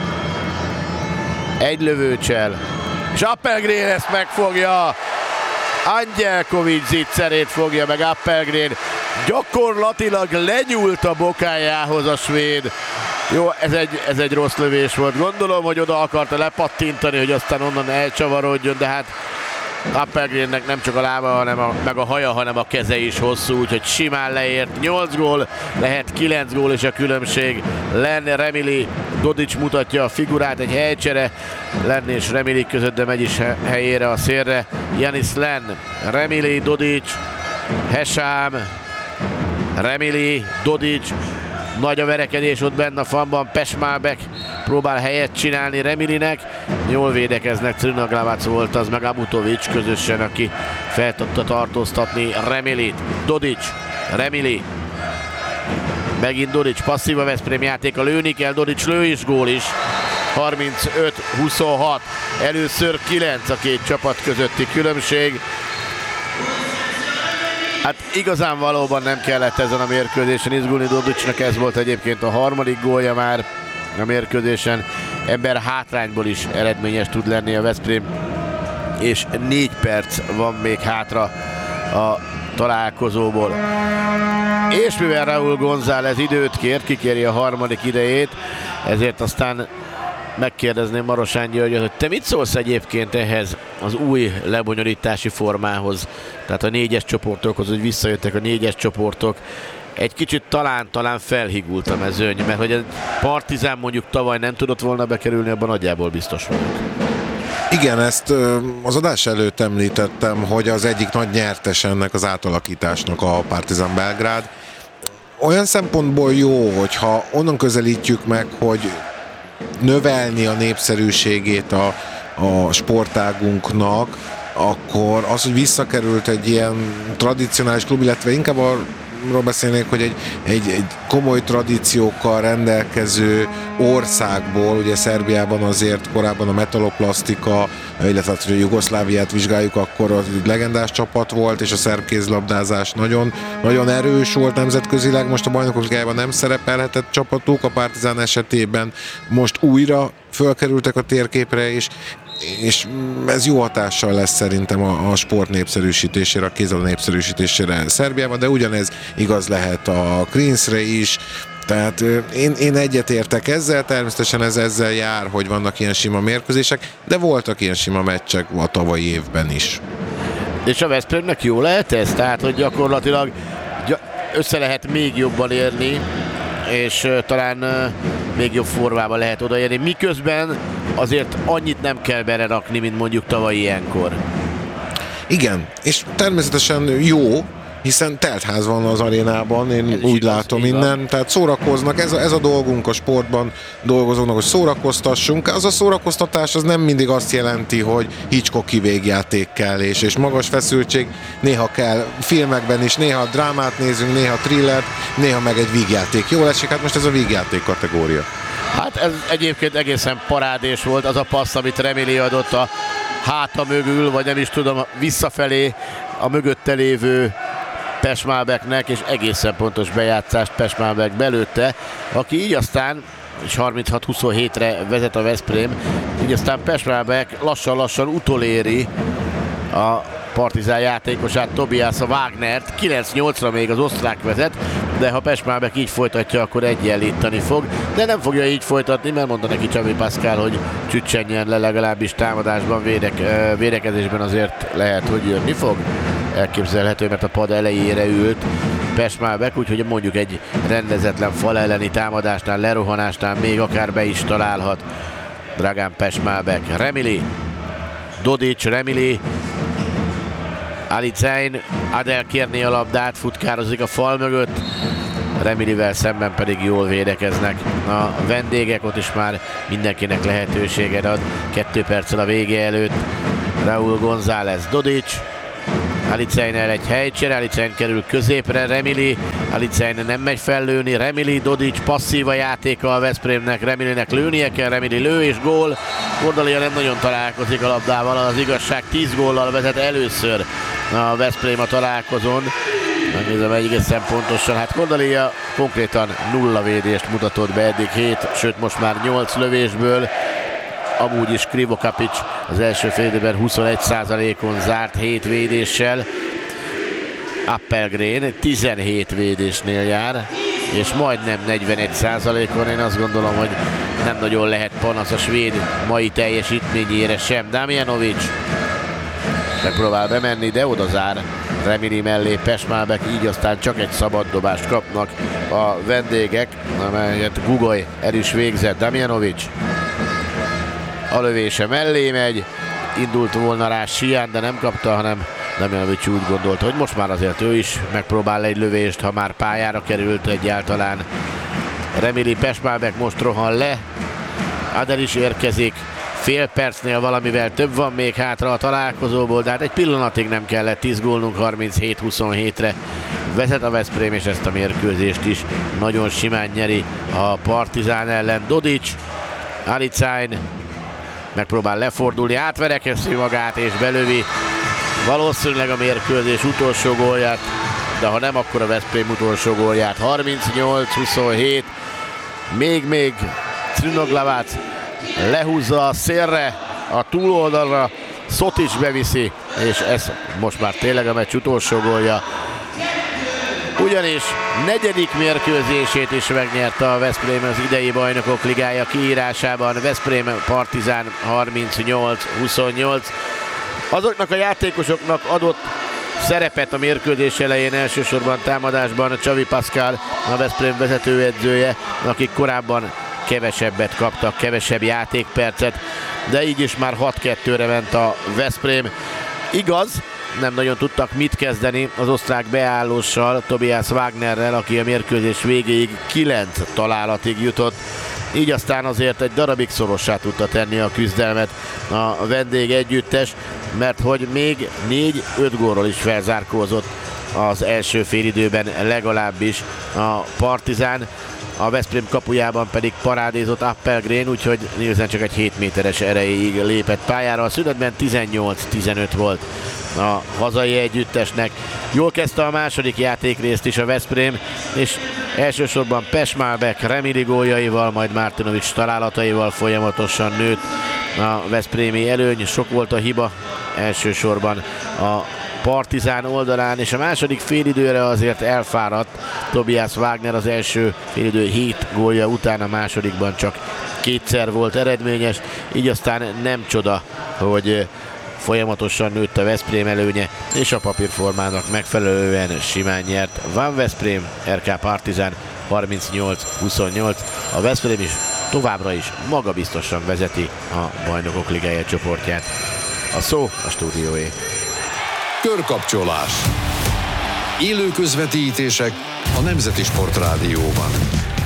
Egy lövőcsel, és Appelgrén ezt megfogja. Angyelkovics zicserét fogja meg Appelgrén. Gyakorlatilag lenyúlt a bokájához a svéd. Jó, ez egy, ez egy rossz lövés volt. Gondolom, hogy oda akarta lepattintani, hogy aztán onnan elcsavarodjon, de hát Appelgrénnek nem csak a lába, hanem a, meg a haja, hanem a keze is hosszú, úgyhogy simán leért. nyolc gól, lehet kilenc gól is a különbség. Len, Remili, Dodic mutatja a figurát, egy helycsere Len és Remili között, de megy is helyére a szélre. Janis Len, Remili, Dodic, Hesám, Remili, Dodic. Nagy a verekedés ott benne a fanban, Pesmálbek próbál helyet csinálni Remilinek. Jól védekeznek, Trnoglavács volt az, meg Abutovics közösen, aki fel tudta tartóztatni Remilit. Dodic, Remili. Megint Dodic, passzív a Veszprém játéka, lőni kell, Dodic lő is, gól is. harmincöt huszonhat, először kilenc a két csapat közötti különbség. Hát igazán valóban nem kellett ezen a mérkőzésen izgulni Dodicnak, ez volt egyébként a harmadik gólja már a mérkőzésen. Ember hátrányból is eredményes tud lenni a Veszprém, és négy perc van még hátra a találkozóból. És mivel Raúl González időt kért, kikéri a harmadik idejét, ezért aztán megkérdezném Marosán Györgyöt, hogy te mit szólsz egyébként ehhez az új lebonyolítási formához, tehát a négyes csoportokhoz, hogy visszajöttek a négyes csoportok. Egy kicsit talán, talán felhigult a mezőny, mert hogy a Partizán mondjuk tavaly nem tudott volna bekerülni, abban nagyjából biztos vagyok. Igen, ezt az adás előtt említettem, hogy az egyik nagy nyertes ennek az átalakításnak a Partizan Belgrád. Olyan szempontból jó, hogyha onnan közelítjük meg, hogy növelni a népszerűségét a, a sportágunknak, akkor az, hogy visszakerült egy ilyen tradicionális klub, illetve inkább arról beszélnék, hogy egy, egy, egy komoly tradíciókkal rendelkező országból, ugye Szerbiában azért korábban a metaloplasztika, illetve hogy a Jugoszláviát vizsgáljuk, akkor az egy legendás csapat volt, és a szerb kézlabdázás nagyon, nagyon erős volt nemzetközileg. Most a Bajnokok Ligájában nem szerepelhetett csapatuk, a Partizán esetében most újra fölkerültek a térképre, és és ez jó hatással lesz szerintem a, a sport népszerűsítésére, a kézilabda népszerűsítésére Szerbiában, de ugyanez igaz lehet a Queensre is. Tehát én, én egyetértek ezzel, természetesen ez ezzel jár, hogy vannak ilyen sima mérkőzések, de voltak ilyen sima meccsek a tavalyi évben is. És a Veszprémnek jó lehet ez? Tehát, hogy gyakorlatilag össze lehet még jobban érni, és uh, talán uh, még jobb formában lehet odaérni, miközben azért annyit nem kell belerakni, mint mondjuk tavaly ilyenkor. Igen, és természetesen jó, hiszen teltház van az arénában, én ez úgy látom innen, tehát szórakoznak, ez a, ez a dolgunk a sportban dolgozóknak, hogy szórakoztassunk. Az a szórakoztatás az nem mindig azt jelenti, hogy Hitchcocki végjáték kell, és, és magas feszültség, néha kell filmekben is, néha drámát nézünk, néha thrillert, néha meg egy vígjáték. Jól esik, hát most ez a vígjáték kategória. Hát ez egyébként egészen parádés volt az a passz, amit Remili adott a háta mögül, vagy nem is tudom, visszafelé a mögötte lévő Pešmábeknek, és egészen pontos bejátszást Pešmábek belőtte, aki így aztán, és harminchat huszonhétre vezet a Veszprém, így aztán Pešmábek lassan-lassan utoléri a Partizán játékosát, Tobias Wagnert, kilenc nyolcra még az osztrák vezet, de ha Pešmábek így folytatja, akkor egyenlíteni fog, de nem fogja így folytatni, mert mondta neki Xavi Pascal, hogy csüccsenjen le, legalábbis támadásban, védek, védekezésben azért lehet, hogy jönni fog. Elképzelhető, mert a pad elejére ült Pešmábek, úgyhogy mondjuk egy rendezetlen fal elleni támadásnál, lerohanásnál még akár be is találhat Dragan Pešmábek. Remili, Dodic, Remili, Alicein, Adel kérni a labdát, futkározik a fal mögött, Remilivel szemben pedig jól védekeznek a vendégek, ott is már mindenkinek lehetőséget ad, kettő perccel a vége előtt. Raúl González, Dodic, Alicein-el egy helycsere, Alicein kerül középre, Remili, Alicein nem megy fellőni, Remili, Dodic passzív a játéka a Veszprémnek, Remilinek lőnie kell, Remili lő és gól. Kordalia nem nagyon találkozik a labdával, az igazság tíz góllal vezet először a Veszprém a találkozón. Megnézem egészen pontosan, hát Kordalia konkrétan nulla védést mutatott be eddig, hét, sőt most már nyolc lövésből. Amúgy is Krivokapic az első fél időben huszonegy százalékon zárt hét védéssel. Appelgren tizenhét védésnél jár, és majdnem negyvenegy százalékon. Én azt gondolom, hogy nem nagyon lehet panasz a svéd mai teljesítményére sem. Damjanovic megpróbál bemenni, de oda zár Remili mellé Pešmábek, így aztán csak egy szabad dobást kapnak a vendégek, amelyet Gugoly el is végzett. Damjanovic a lövése mellé megy, indult volna rá Sian, de nem kapta, hanem Damjanovic úgy gondolta, hogy most már azért ő is megpróbál egy lövést, ha már pályára került egyáltalán. Remili, Pešmábek most rohan le, Adel is érkezik, fél percnél valamivel több van még hátra a találkozóból, de hát egy pillanatig nem kellett, tíz gólnunk, harminchét huszonhétre vezet a Veszprém, és ezt a mérkőzést is nagyon simán nyeri a Partizán ellen. Dodic, Alicein megpróbál lefordulni, átverekezti magát és belövi valószínűleg a mérkőzés utolsó gólját, de ha nem, akkor a Veszprém utolsó gólját. harmincnyolc huszonhét, még-még Crnoglavac lehúzza a szélre, a túloldalra, Sotics beviszi, és ez most már tényleg a meccs utolsó gólja. Ugyanis negyedik mérkőzését is megnyerte a Veszprém az idei Bajnokok Ligája kiírásában. Veszprém Partizán harmincnyolc huszonnyolc. Azoknak a játékosoknak adott szerepet a mérkőzés elején, elsősorban támadásban Xavi Pascal, a Veszprém vezetőedzője, akik korábban kevesebbet kaptak, kevesebb játékpercet, de így is már hat kettőre ment a Veszprém. Igaz, nem nagyon tudtak mit kezdeni az osztrák beállóssal, Tobias Wagnerrel, aki a mérkőzés végéig kilenc találatig jutott. Így aztán azért egy darabig szorossá tudta tenni a küzdelmet a vendég együttes, mert hogy még négy-öt gólról is felzárkózott az első félidőben legalábbis a Partizán. A Veszprém kapujában pedig parádézott Appelgren, úgyhogy Nielsen csak egy hét méteres erejéig lépett pályára. A szünetben tizennyolc tizenöt volt a hazai együttesnek. Jól kezdte a második játékrészt is a Veszprém, és elsősorban Pešmábek Remili góljaival, majd Martinovic találataival folyamatosan nőtt a veszprémi előny. Sok volt a hiba, elsősorban a Partizán oldalán, és a második félidőre azért elfáradt Tobias Wagner. Az első félidő hét gólja után, a másodikban csak kétszer volt eredményes, így aztán nem csoda, hogy folyamatosan nőtt a Veszprém előnye, és a papírformának megfelelően simán nyert Van Veszprém, er ká Partizán harmincnyolc huszonnyolc. A Veszprém is továbbra is magabiztosan vezeti a Bajnokok Ligája csoportját. A szó a stúdióé. Körkapcsolás. Élő közvetítések a Nemzeti Sportrádióban.